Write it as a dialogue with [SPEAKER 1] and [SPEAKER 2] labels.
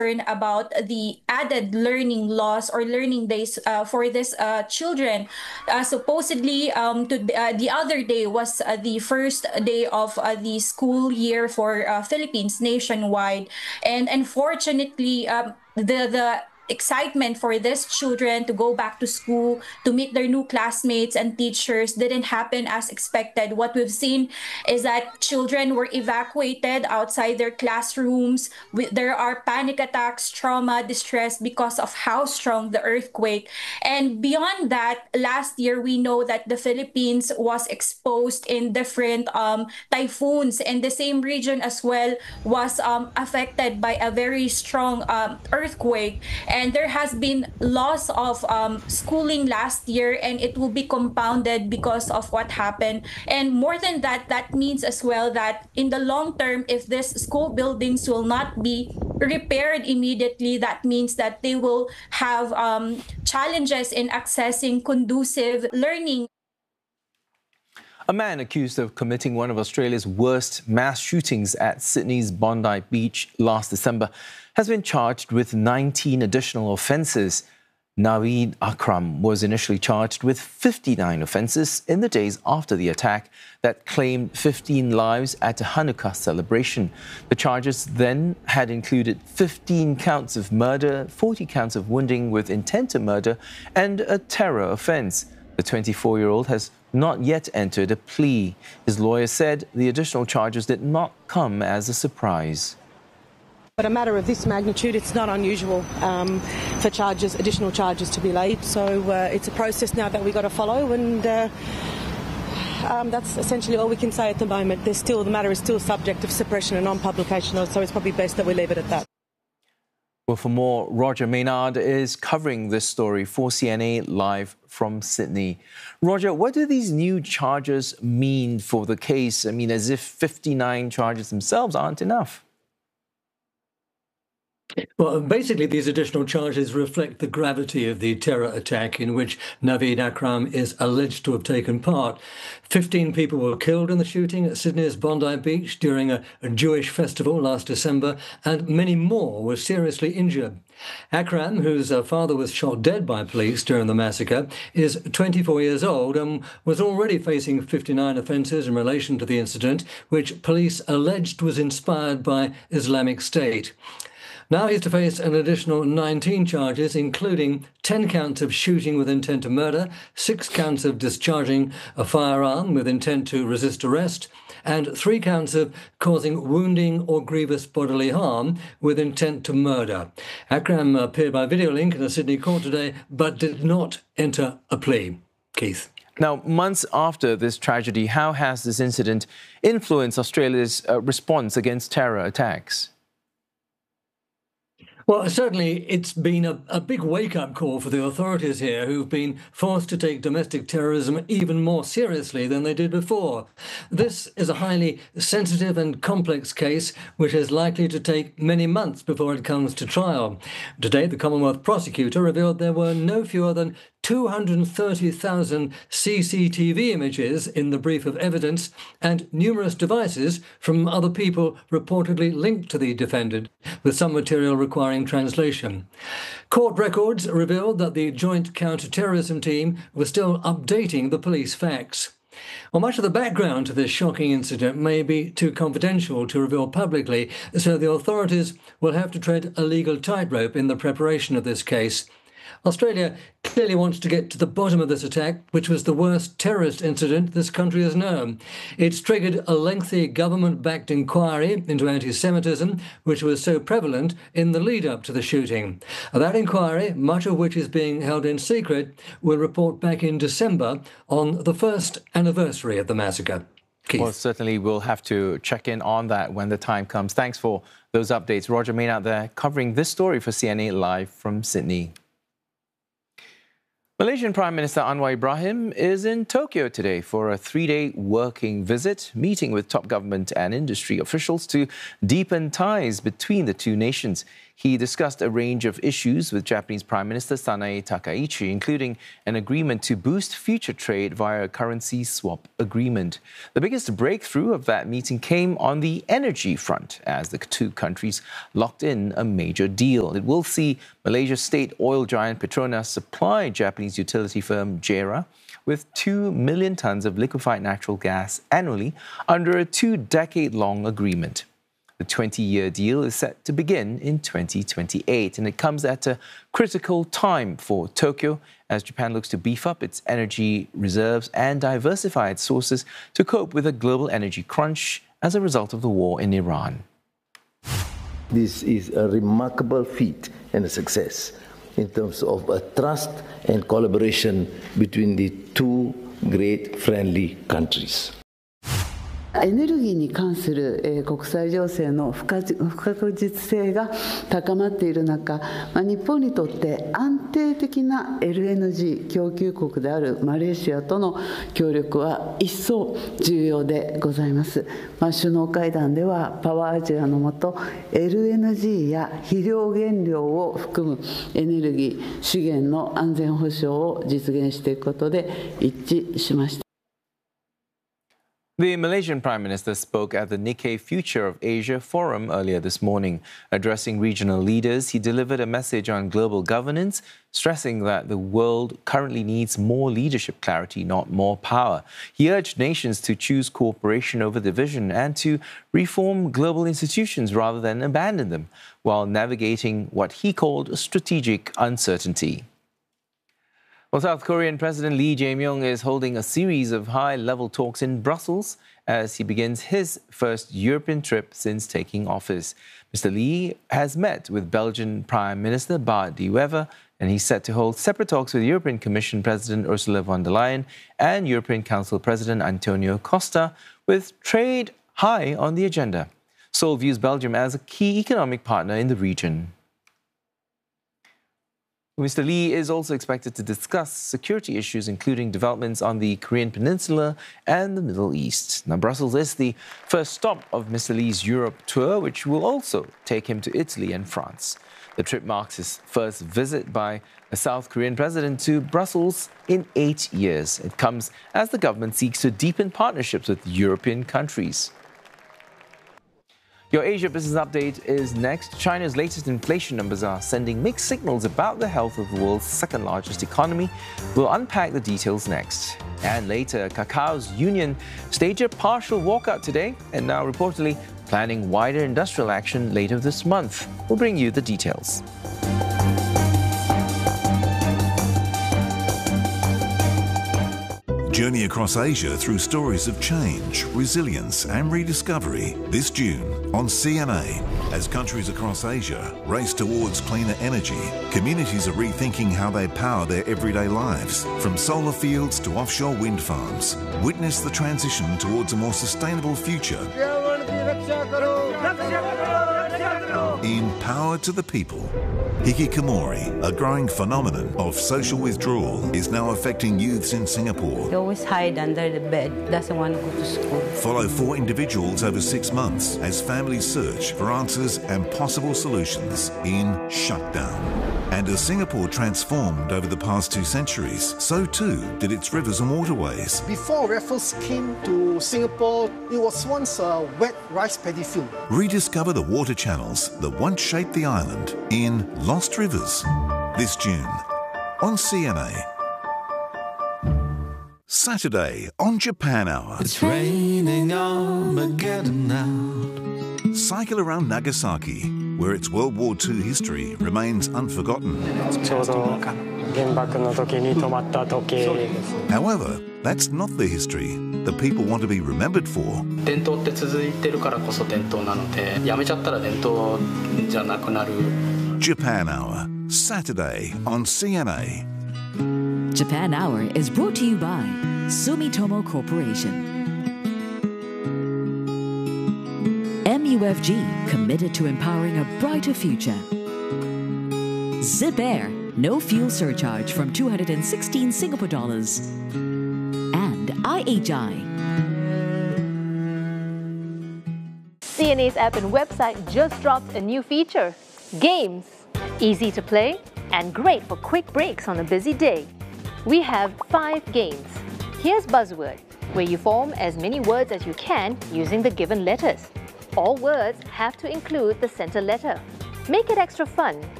[SPEAKER 1] about the added learning loss or learning days for these children. Supposedly, the other day was the first day of the school year for Philippines nationwide, and unfortunately, the excitement for these children to go back to school, to meet their new classmates and teachers didn't happen as expected. What we've seen is that children were evacuated outside their classrooms. There are panic attacks, trauma, distress because of how strong the earthquake. And beyond that, last year we know that the Philippines was exposed in different typhoons, and the same region as well was affected by a very strong earthquake. And there has been loss of schooling last year, and it will be compounded because of what happened. And more than that, that means as well that in the long term, if these school buildings will not be repaired immediately, that means that they will have challenges in accessing conducive learning.
[SPEAKER 2] A man accused of committing one of Australia's worst mass shootings at Sydney's Bondi Beach last December has been charged with 19 additional offences. Naveed Akram was initially charged with 59 offences in the days after the attack that claimed 15 lives at a Hanukkah celebration. The charges then had included 15 counts of murder, 40 counts of wounding with intent to murder, and a terror offence. The 24-year-old has not yet entered a plea. His lawyer said the additional charges did not come as a surprise.
[SPEAKER 3] But a matter of this magnitude, it's not unusual for additional charges to be laid. So it's a process now that we've got to follow, and that's essentially all we can say at the moment. The matter is still subject of suppression and non-publication, so it's probably best that we leave it at that.
[SPEAKER 2] Well, for more, Roger Maynard is covering this story for CNA live from Sydney. Roger, what do these new charges mean for the case? I mean, as if 59 charges themselves aren't enough.
[SPEAKER 4] Well, basically, these additional charges reflect the gravity of the terror attack in which Naveed Akram is alleged to have taken part. 15 people were killed in the shooting at Sydney's Bondi Beach during a Jewish festival last December, and many more were seriously injured. Akram, whose father was shot dead by police during the massacre, is 24 years old and was already facing 59 offences in relation to the incident, which police alleged was inspired by Islamic State. Now he's to face an additional 19 charges, including 10 counts of shooting with intent to murder, 6 counts of discharging a firearm with intent to resist arrest, and 3 counts of causing wounding or grievous bodily harm with intent to murder. Akram appeared by video link in a Sydney court today, but did not enter a plea. Keith.
[SPEAKER 2] Now, months after this tragedy, how has this incident influenced Australia's response against terror attacks?
[SPEAKER 4] Well, certainly it's been a big wake-up call for the authorities here, who've been forced to take domestic terrorism even more seriously than they did before. This is a highly sensitive and complex case, which is likely to take many months before it comes to trial. Today, the Commonwealth prosecutor revealed there were no fewer than 230,000 CCTV images in the brief of evidence and numerous devices from other people reportedly linked to the defendant, with some material requiring translation. Court records revealed that the Joint Counter-Terrorism Team was still updating the police facts. Well, much of the background to this shocking incident may be too confidential to reveal publicly, so the authorities will have to tread a legal tightrope in the preparation of this case. Australia clearly wants to get to the bottom of this attack, which was the worst terrorist incident this country has known. It's triggered a lengthy government-backed inquiry into anti-Semitism, which was so prevalent in the lead-up to the shooting. That inquiry, much of which is being held in secret, will report back in December on the first anniversary of the massacre. Keith.
[SPEAKER 2] Well, certainly we'll have to check in on that when the time comes. Thanks for those updates. Roger Maynard there covering this story for CNA Live from Sydney. Malaysian Prime Minister Anwar Ibrahim is in Tokyo today for a 3-day working visit, meeting with top government and industry officials to deepen ties between the two nations. He discussed a range of issues with Japanese Prime Minister Sanae Takaichi, including an agreement to boost future trade via a currency swap agreement. The biggest breakthrough of that meeting came on the energy front, as the two countries locked in a major deal. It will see Malaysia's state oil giant Petronas supply Japanese utility firm JERA with 2 million tons of liquefied natural gas annually under a 2-decade-long agreement. The 20-year deal is set to begin in 2028, and it comes at a critical time for Tokyo as Japan looks to beef up its energy reserves and diversify its sources to cope with a global energy crunch as a result of the war in Iran.
[SPEAKER 5] This is a remarkable feat and a success in terms of a trust and collaboration between the two great friendly countries.
[SPEAKER 6] エネルギーに関する国際情勢の不確実性が高まっている中、日本にとって安定的な LNG 供給国であるマレーシアとの協力は一層重要でございます。首脳会談ではパワーアジアの下 LNG や肥料原料を含むエネルギー資源の安全保障を実現していくことで一致しました。
[SPEAKER 2] The Malaysian Prime Minister spoke at the Nikkei Future of Asia Forum earlier this morning. Addressing regional leaders, he delivered a message on global governance, stressing that the world currently needs more leadership clarity, not more power. He urged nations to choose cooperation over division and to reform global institutions rather than abandon them, while navigating what he called strategic uncertainty. Well, South Korean President Lee Jae-myung is holding a series of high-level talks in Brussels as he begins his first European trip since taking office. Mr. Lee has met with Belgian Prime Minister Bart de Wever, and he's set to hold separate talks with European Commission President Ursula von der Leyen and European Council President Antonio Costa, with trade high on the agenda. Seoul views Belgium as a key economic partner in the region. Mr. Lee is also expected to discuss security issues, including developments on the Korean Peninsula and the Middle East. Now, Brussels is the first stop of Mr. Lee's Europe tour, which will also take him to Italy and France. The trip marks his first visit by a South Korean president to Brussels in 8 years. It comes as the government seeks to deepen partnerships with European countries. Your Asia Business Update is next. China's latest inflation numbers are sending mixed signals about the health of the world's second largest economy. We'll unpack the details next. And later, Cacao's union staged a partial walkout today and now reportedly planning wider industrial action later this month. We'll bring you the details.
[SPEAKER 7] Journey across Asia through stories of change, resilience and rediscovery this June on CNA. As countries across Asia race towards cleaner energy, communities are rethinking how they power their everyday lives. From solar fields to offshore wind farms, witness the transition towards a more sustainable future. In Power to the People, hikikomori, a growing phenomenon of social withdrawal, is now affecting youths in Singapore.
[SPEAKER 8] They always hide under the bed, doesn't want to go to school.
[SPEAKER 7] Follow 4 individuals over 6 months as families search for answers and possible solutions in Shutdown. And as Singapore transformed over the past 2 centuries, so too did its rivers and waterways.
[SPEAKER 9] Before Raffles came to Singapore, it was once a wet rice paddy field.
[SPEAKER 7] Rediscover the water channels that once shaped the island in Lost Rivers this June on CNA. Saturday on Japan Hour.
[SPEAKER 10] It's raining Armageddon now.
[SPEAKER 7] Cycle around Nagasaki, where its World War II history remains unforgotten. However, that's not the history that people want to be remembered for. Japan Hour, Saturday on CNA.
[SPEAKER 11] Japan Hour is brought to you by Sumitomo Corporation. MUFG, committed to empowering a brighter future. Zip Air, no fuel surcharge from 216 Singapore dollars. And IHI.
[SPEAKER 12] CNA's app and website just dropped a new feature. Games. Easy to play and great for quick breaks on a busy day. We have 5 games. Here's Buzzword, where you form as many words as you can using the given letters. All words have to include the center letter. Make it extra fun